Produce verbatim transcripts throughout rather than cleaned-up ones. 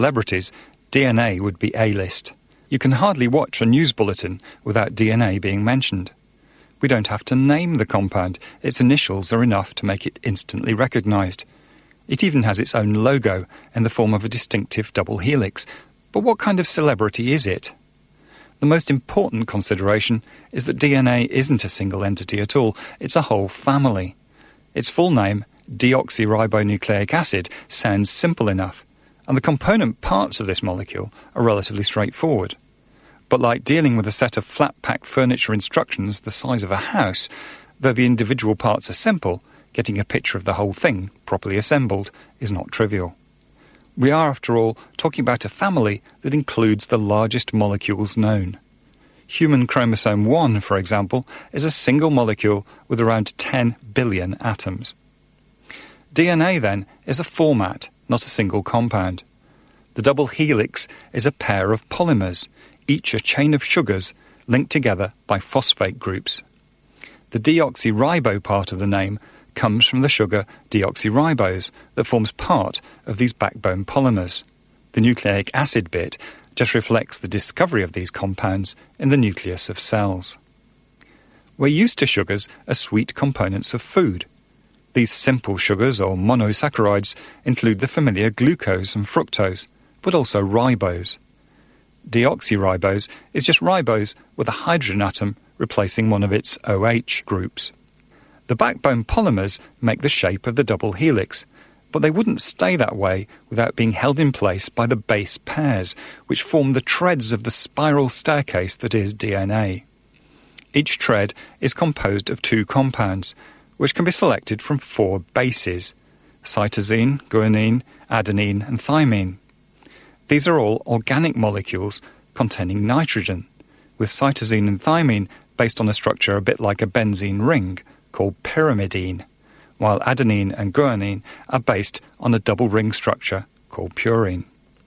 celebrities, D N A would be A-list. You can hardly watch a news bulletin without D N A being mentioned. We don't have to name the compound. Its initials are enough to make it instantly recognised. It even has its own logo in the form of a distinctive double helix. But what kind of celebrity is it? The most important consideration is that D N A isn't a single entity at all. It's a whole family. Its full name, deoxyribonucleic acid, sounds simple enough, and the component parts of this molecule are relatively straightforward. But like dealing with a set of flat-pack furniture instructions the size of a house, though the individual parts are simple, getting a picture of the whole thing, properly assembled, is not trivial. We are, after all, talking about a family that includes the largest molecules known. Human chromosome one, for example, is a single molecule with around ten billion atoms. D N A, then, is a format, not a single compound. The double helix is a pair of polymers, each a chain of sugars linked together by phosphate groups. The deoxyribo part of the name comes from the sugar deoxyribose that forms part of these backbone polymers. The nucleic acid bit just reflects the discovery of these compounds in the nucleus of cells. We're used to sugars as sweet components of food. These simple sugars, or monosaccharides, include the familiar glucose and fructose, but also ribose. Deoxyribose is just ribose with a hydrogen atom replacing one of its OH groups. The backbone polymers make the shape of the double helix, but they wouldn't stay that way without being held in place by the base pairs, which form the treads of the spiral staircase that is D N A. Each tread is composed of two compounds, which can be selected from four bases: cytosine, guanine, adenine, and thymine. These are all organic molecules containing nitrogen, with cytosine and thymine based on a structure a bit like a benzene ring called pyrimidine, while adenine and guanine are based on a double ring structure called purine.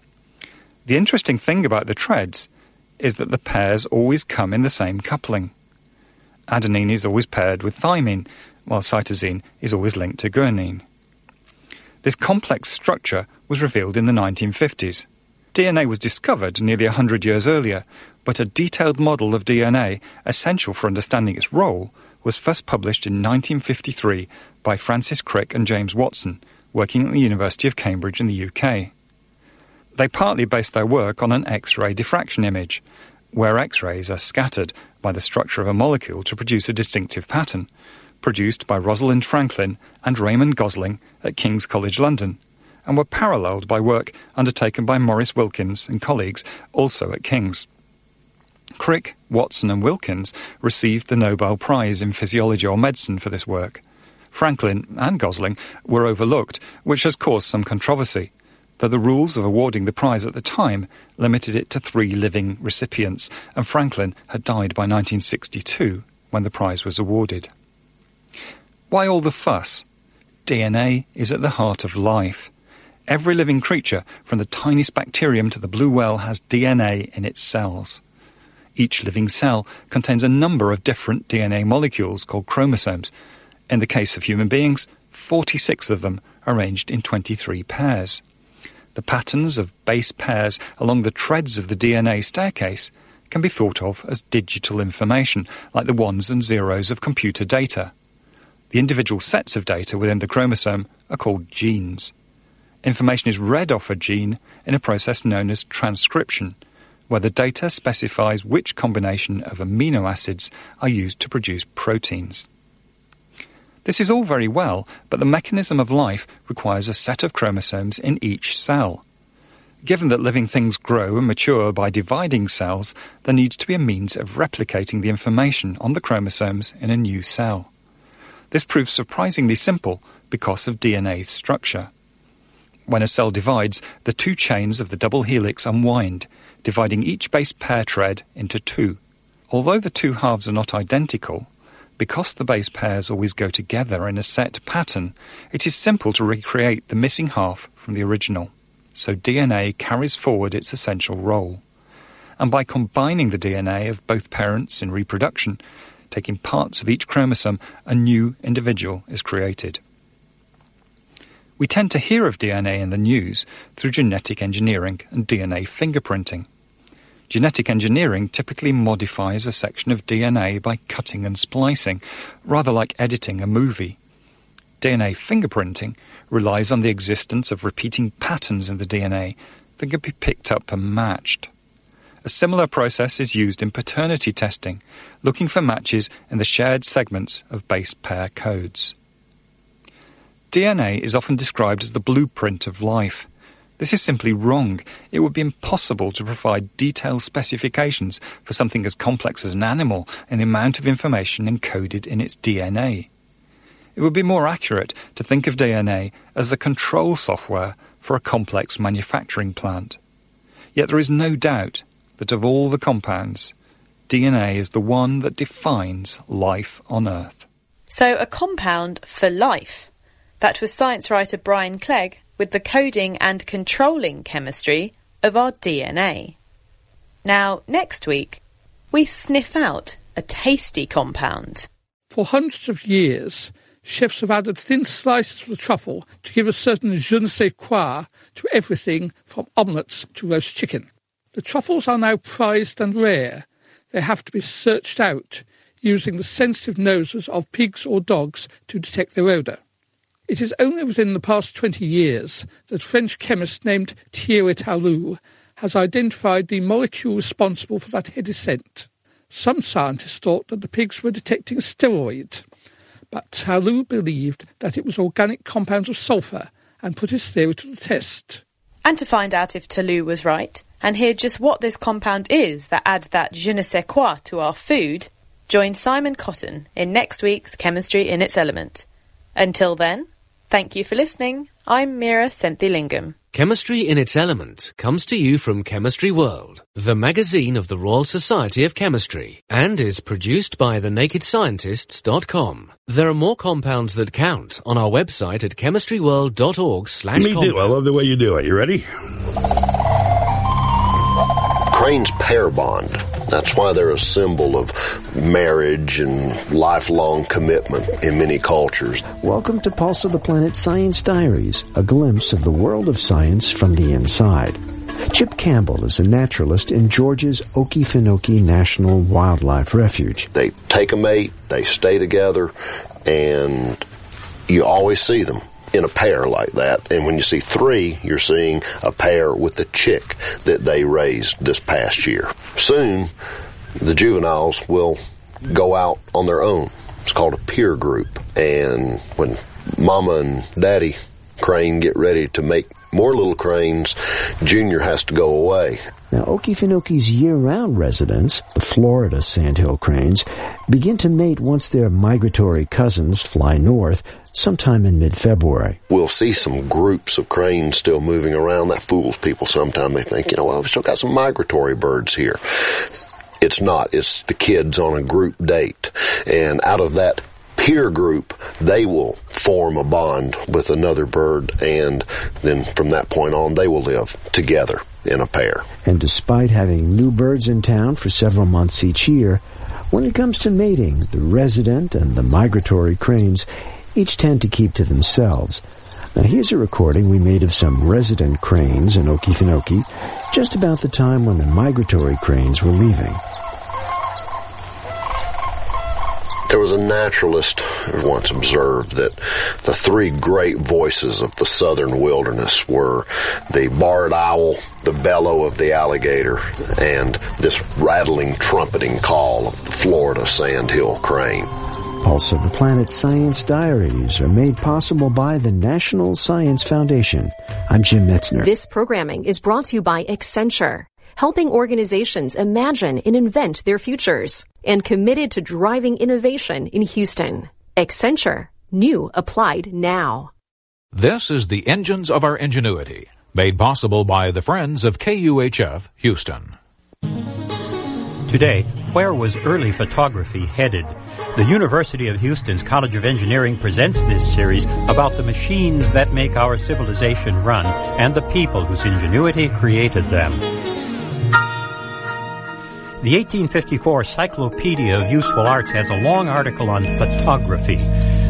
The interesting thing about the treads is that the pairs always come in the same coupling. Adenine is always paired with thymine, while cytosine is always linked to guanine. This complex structure was revealed in the nineteen fifties. D N A was discovered nearly one hundred years earlier, but a detailed model of D N A, essential for understanding its role, was first published in nineteen fifty-three by Francis Crick and James Watson, working at the University of Cambridge in the U K. They partly based their work on an X-ray diffraction image, where X-rays are scattered by the structure of a molecule to produce a distinctive pattern, produced by Rosalind Franklin and Raymond Gosling at King's College London, and were paralleled by work undertaken by Maurice Wilkins and colleagues, also at King's. Crick, Watson and Wilkins received the Nobel Prize in Physiology or Medicine for this work. Franklin and Gosling were overlooked, which has caused some controversy, though the rules of awarding the prize at the time limited it to three living recipients, and Franklin had died by nineteen sixty-two when the prize was awarded. Why all the fuss? D N A is at the heart of life. Every living creature, from the tiniest bacterium to the blue whale, has D N A in its cells. Each living cell contains a number of different D N A molecules called chromosomes. In the case of human beings, forty-six of them arranged in twenty-three pairs. The patterns of base pairs along the treads of the D N A staircase can be thought of as digital information, like the ones and zeros of computer data. The individual sets of data within the chromosome are called genes. Information is read off a gene in a process known as transcription, where the data specifies which combination of amino acids are used to produce proteins. This is all very well, but the mechanism of life requires a set of chromosomes in each cell. Given that living things grow and mature by dividing cells, there needs to be a means of replicating the information on the chromosomes in a new cell. This proves surprisingly simple because of D N A's structure. When a cell divides, the two chains of the double helix unwind, dividing each base pair tread into two. Although the two halves are not identical, because the base pairs always go together in a set pattern, it is simple to recreate the missing half from the original. So D N A carries forward its essential role. And by combining the D N A of both parents in reproduction, taking parts of each chromosome, a new individual is created. We tend to hear of D N A in the news through genetic engineering and D N A fingerprinting. Genetic engineering typically modifies a section of D N A by cutting and splicing, rather like editing a movie. D N A fingerprinting relies on the existence of repeating patterns in the D N A that can be picked up and matched. A similar process is used in paternity testing, looking for matches in the shared segments of base pair codes. D N A is often described as the blueprint of life. This is simply wrong. It would be impossible to provide detailed specifications for something as complex as an animal and the amount of information encoded in its D N A. It would be more accurate to think of D N A as the control software for a complex manufacturing plant. Yet there is no doubt that of all the compounds, D N A is the one that defines life on Earth. So a compound for life. That was science writer Brian Clegg with the coding and controlling chemistry of our D N A. Now, next week, we sniff out a tasty compound. For hundreds of years, chefs have added thin slices of the truffle to give a certain je ne sais quoi to everything from omelettes to roast chicken. The truffles are now prized and rare. They have to be searched out using the sensitive noses of pigs or dogs to detect their odour. It is only within the past twenty years that French chemist named Thierry Talou has identified the molecule responsible for that heady scent. Some scientists thought that the pigs were detecting steroid, but Talou believed that it was organic compounds of sulphur and put his theory to the test. And to find out if Talou was right, and hear just what this compound is that adds that je ne sais quoi to our food, join Simon Cotton in next week's Chemistry in its Element. Until then, thank you for listening. I'm Mira Senthilingam. Chemistry in its Element comes to you from Chemistry World, the magazine of the Royal Society of Chemistry, and is produced by the naked scientists dot com. There are more compounds that count on our website at chemistry world dot org slash Me too. I love the way you do it. You ready? Cranes pair bond. That's why they're a symbol of marriage and lifelong commitment in many cultures. Welcome to Pulse of the Planet Science Diaries, a glimpse of the world of science from the inside. Chip Campbell is a naturalist in Georgia's Okefenokee National Wildlife Refuge. They take a mate, they stay together, and you always see them in a pair like that. And when you see three, you're seeing a pair with the chick that they raised this past year. Soon, the juveniles will go out on their own. It's called a peer group. And when mama and daddy crane get ready to make more little cranes, Junior has to go away. Now, Okefenokee's year-round residents, the Florida sandhill cranes, begin to mate once their migratory cousins fly north sometime in mid-February. We'll see some groups of cranes still moving around. That fools people sometimes. They think, you know, well, we've still got some migratory birds here. It's not. It's the kids on a group date. And out of that peer group, they will form a bond with another bird, and then from that point on, they will live together in a pair. And despite having new birds in town for several months each year, when it comes to mating, the resident and the migratory cranes each tend to keep to themselves. Now here's a recording we made of some resident cranes in Okefenokee just about the time when the migratory cranes were leaving. There was a naturalist who once observed that the three great voices of the southern wilderness were the barred owl, the bellow of the alligator, and this rattling, trumpeting call of the Florida sandhill crane. Pulse of the Planet Science Diaries are made possible by the National Science Foundation. I'm Jim Metzner. This programming is brought to you by Accenture, helping organizations imagine and invent their futures, and committed to driving innovation in Houston. Accenture. New applied now. This is the Engines of Our Ingenuity, made possible by the Friends of K U H F Houston. Today, where was early photography headed? The University of Houston's College of Engineering presents this series about the machines that make our civilization run and the people whose ingenuity created them. The eighteen fifty-four Cyclopedia of Useful Arts has a long article on photography.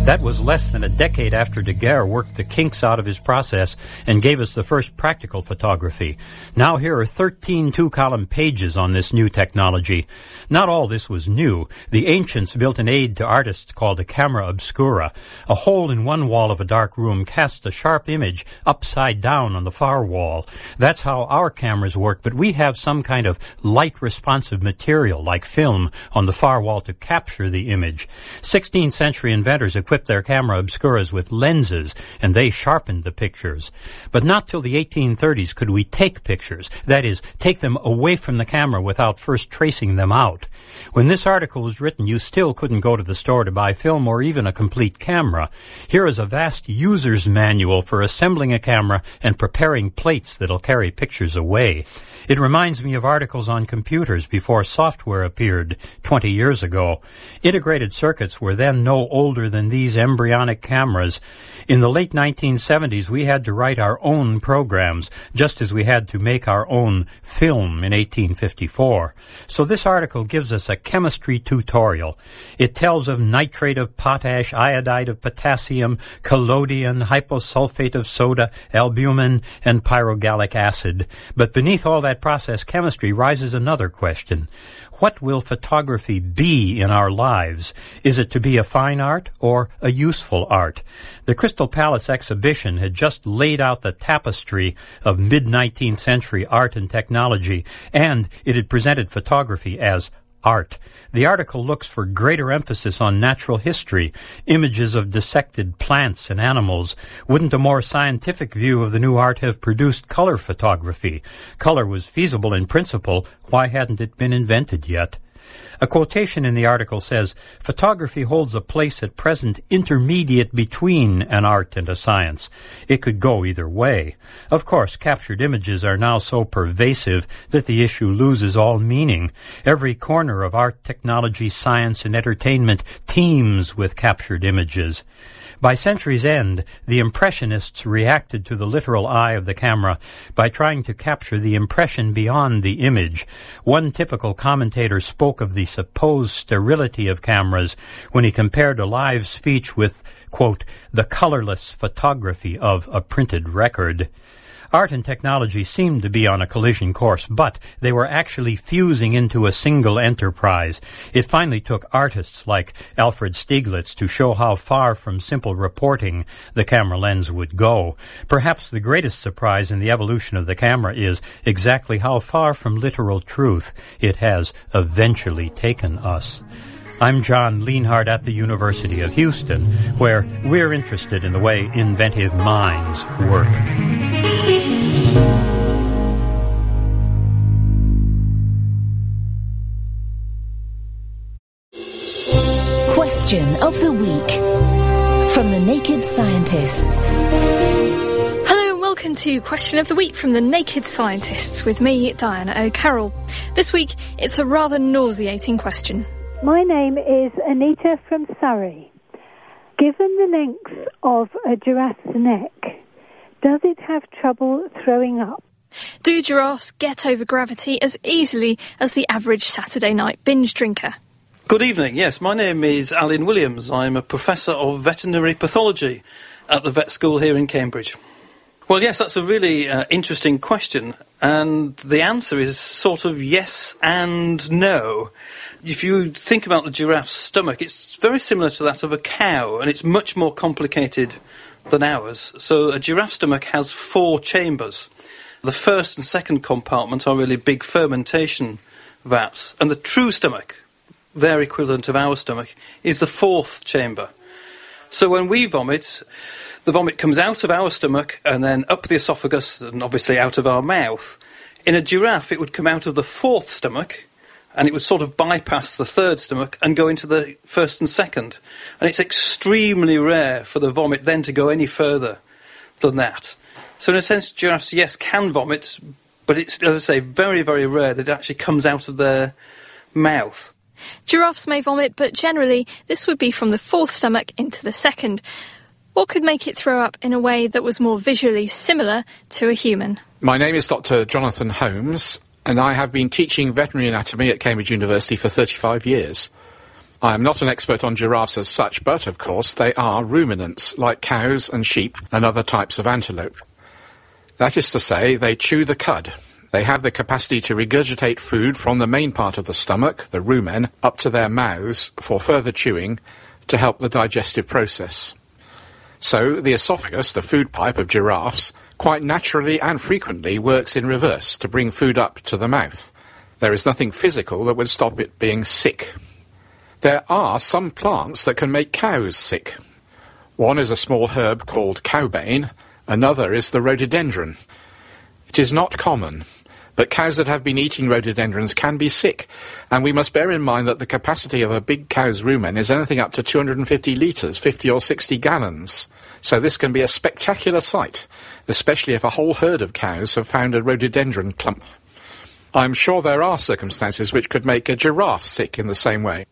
That was less than a decade after Daguerre worked the kinks out of his process and gave us the first practical photography. Now here are thirteen two-column pages on this new technology. Not all this was new. The ancients built an aid to artists called a camera obscura. A hole in one wall of a dark room casts a sharp image upside down on the far wall. That's how our cameras work, but we have some kind of light-responsive material, like film, on the far wall to capture the image. sixteenth century inventors equipped their camera obscuras with lenses, and they sharpened the pictures. But not till the eighteen thirties could we take pictures, that is, take them away from the camera without first tracing them out. When this article was written, you still couldn't go to the store to buy film or even a complete camera. Here is a vast user's manual for assembling a camera and preparing plates that'll carry pictures away. It reminds me of articles on computers before software appeared twenty years ago. Integrated circuits were then no older than these embryonic cameras. In the late nineteen seventies, we had to write our own programs, just as we had to make our own film in eighteen fifty-four. So this article gives us a chemistry tutorial. It tells of nitrate of potash, iodide of potassium, collodion, hyposulfate of soda, albumin, and pyrogallic acid. But beneath all that process chemistry rises another question. What will photography be in our lives? Is it to be a fine art or a useful art? The Crystal Palace exhibition had just laid out the tapestry of mid-nineteenth century art and technology, and it had presented photography as art. The article looks for greater emphasis on natural history, images of dissected plants and animals. Wouldn't a more scientific view of the new art have produced color photography? Color was feasible in principle. Why hadn't it been invented yet? A quotation in the article says, "Photography holds a place at present intermediate between an art and a science. It could go either way. Of course, captured images are now so pervasive that the issue loses all meaning. Every corner of art, technology, science, and entertainment teems with captured images." By century's end, the Impressionists reacted to the literal eye of the camera by trying to capture the impression beyond the image. One typical commentator spoke of the supposed sterility of cameras when he compared a live speech with, quote, the colorless photography of a printed record. Art and technology seemed to be on a collision course, but they were actually fusing into a single enterprise. It finally took artists like Alfred Stieglitz to show how far from simple reporting the camera lens would go. Perhaps the greatest surprise in the evolution of the camera is exactly how far from literal truth it has eventually taken us. I'm John Lienhardt at the University of Houston, where we're interested in the way inventive minds work. Question of the Week from the Naked Scientists. Hello and welcome to Question of the Week from the Naked Scientists with me, Diana O'Carroll. This week, it's a rather nauseating question. My name is Anita from Surrey. Given the length of a giraffe's neck, does it have trouble throwing up? Do giraffes get over gravity as easily as the average Saturday night binge drinker? Good evening. Yes, my name is Alan Williams. I'm a professor of veterinary pathology at the vet school here in Cambridge. Well, yes, that's a really uh, interesting question, and the answer is sort of yes and no. If you think about the giraffe's stomach, it's very similar to that of a cow, and it's much more complicated than ours. So a giraffe stomach has four chambers. The first and second compartment are really big fermentation vats, and the true stomach, their equivalent of our stomach, is the fourth chamber. So when we vomit, the vomit comes out of our stomach and then up the esophagus and obviously out of our mouth. In a giraffe, it would come out of the fourth stomach, and it would sort of bypass the third stomach and go into the first and second. And it's extremely rare for the vomit then to go any further than that. So in a sense, giraffes, yes, can vomit, but it's, as I say, very, very rare that it actually comes out of their mouth. Giraffes may vomit, but generally this would be from the fourth stomach into the second. What could make it throw up in a way that was more visually similar to a human? My name is Doctor Jonathan Holmes, and I have been teaching veterinary anatomy at Cambridge University for thirty-five years. I'm not an expert on giraffes as such, but, of course, they are ruminants, like cows and sheep and other types of antelope. That is to say, they chew the cud. They have the capacity to regurgitate food from the main part of the stomach, the rumen, up to their mouths for further chewing to help the digestive process. So, the esophagus, the food pipe of giraffes, quite naturally and frequently works in reverse to bring food up to the mouth. There is nothing physical that would stop it being sick. There are some plants that can make cows sick. One is a small herb called cowbane, another is the rhododendron. It is not common, but cows that have been eating rhododendrons can be sick, and we must bear in mind that the capacity of a big cow's rumen is anything up to two hundred fifty litres, fifty or sixty gallons. So this can be a spectacular sight, especially if a whole herd of cows have found a rhododendron clump. I'm sure there are circumstances which could make a giraffe sick in the same way.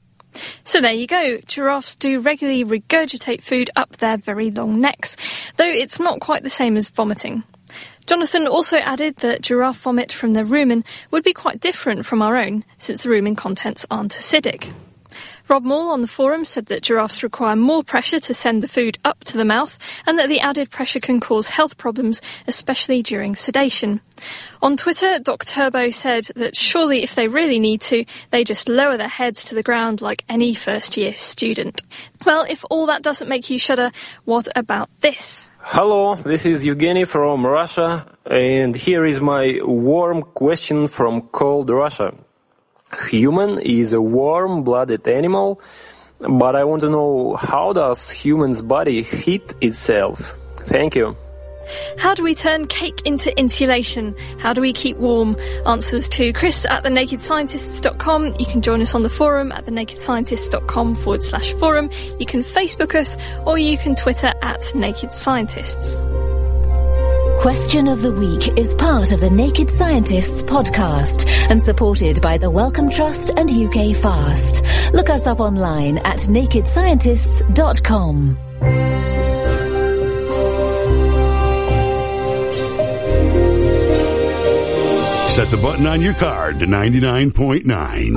So there you go. Giraffes do regularly regurgitate food up their very long necks, though it's not quite the same as vomiting. Jonathan also added that giraffe vomit from their rumen would be quite different from our own, since the rumen contents aren't acidic. Rob Moore on the forum said that giraffes require more pressure to send the food up to the mouth, and that the added pressure can cause health problems, especially during sedation. On Twitter, Doc Turbo said that surely if they really need to, they just lower their heads to the ground like any first-year student. Well, if all that doesn't make you shudder, what about this? Hello, this is Evgeny from Russia, and here is my warm question from cold Russia. Human is a warm-blooded animal, but I want to know, how does human's body heat itself? Thank you. How do we turn cake into insulation? How do we keep warm? Answers to Chris at the naked scientists dot com. You can join us on the forum at the naked scientists dot com forward slash forum. You can Facebook us, or you can Twitter at Naked Scientists. Question of the Week is part of the Naked Scientists podcast and supported by the Wellcome Trust and U K Fast. Look us up online at naked scientists dot com. Set the button on your card to ninety-nine point nine.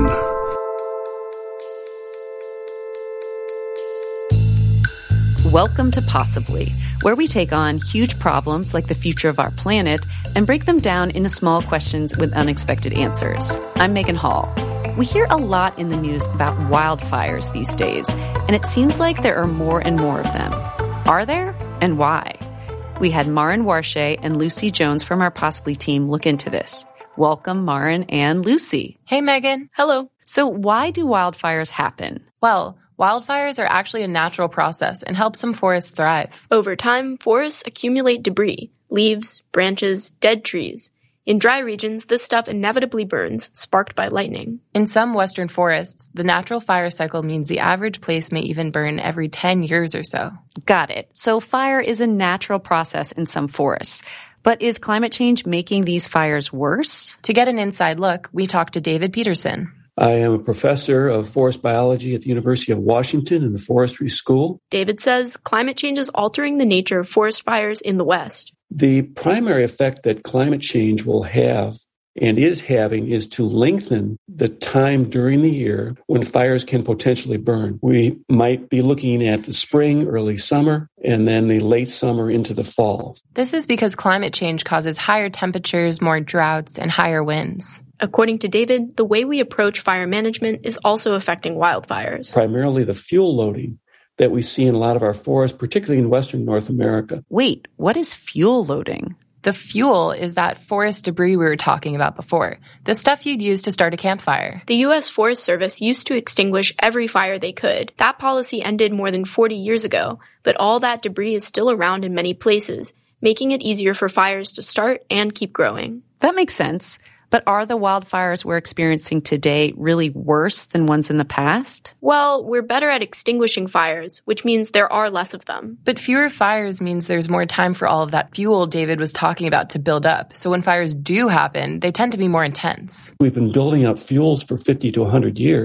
Welcome to Possibly, where we take on huge problems like the future of our planet and break them down into small questions with unexpected answers. I'm Megan Hall. We hear a lot in the news about wildfires these days, and it seems like there are more and more of them. Are there? And why? We had Maren Warshay and Lucy Jones from our Possibly team look into this. Welcome, Maren and Lucy. Hey, Megan. Hello. So why do wildfires happen? Well, wildfires are actually a natural process and help some forests thrive. Over time, forests accumulate debris, leaves, branches, dead trees. In dry regions, this stuff inevitably burns, sparked by lightning. In some western forests, the natural fire cycle means the average place may even burn every ten years or so. Got it. So fire is a natural process in some forests. But is climate change making these fires worse? To get an inside look, we talked to David Peterson. I am a professor of forest biology at the University of Washington in the Forestry School. David says climate change is altering the nature of forest fires in the West. The primary effect that climate change will have and is having is to lengthen the time during the year when fires can potentially burn. We might be looking at the spring, early summer, and then the late summer into the fall. This is because climate change causes higher temperatures, more droughts, and higher winds. According to David, the way we approach fire management is also affecting wildfires. Primarily the fuel loading that we see in a lot of our forests, particularly in Western North America. Wait, what is fuel loading? The fuel is that forest debris we were talking about before, the stuff you'd use to start a campfire. The U S Forest Service used to extinguish every fire they could. That policy ended more than forty years ago, but all that debris is still around in many places, making it easier for fires to start and keep growing. That makes sense. But are the wildfires we're experiencing today really worse than ones in the past? Well, we're better at extinguishing fires, which means there are less of them. But fewer fires means there's more time for all of that fuel David was talking about to build up. So when fires do happen, they tend to be more intense. We've been building up fuels for fifty to one hundred years,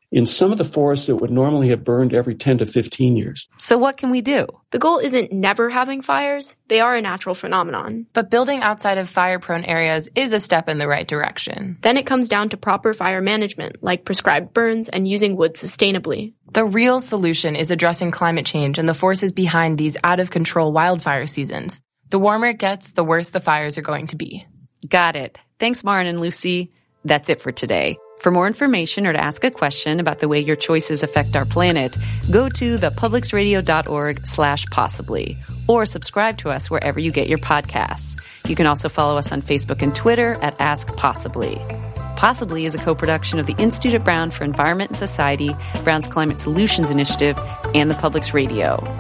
in some of the forests that would normally have burned every ten to fifteen years. So what can we do? The goal isn't never having fires. They are a natural phenomenon. But building outside of fire-prone areas is a step in the right direction. Then it comes down to proper fire management, like prescribed burns and using wood sustainably. The real solution is addressing climate change and the forces behind these out-of-control wildfire seasons. The warmer it gets, the worse the fires are going to be. Got it. Thanks, Maren and Lucy. That's it for today. For more information or to ask a question about the way your choices affect our planet, go to thepublicsradio.org slash possibly or subscribe to us wherever you get your podcasts. You can also follow us on Facebook and Twitter at Ask Possibly. Possibly is a co-production of the Institute at Brown for Environment and Society, Brown's Climate Solutions Initiative, and the Public's Radio.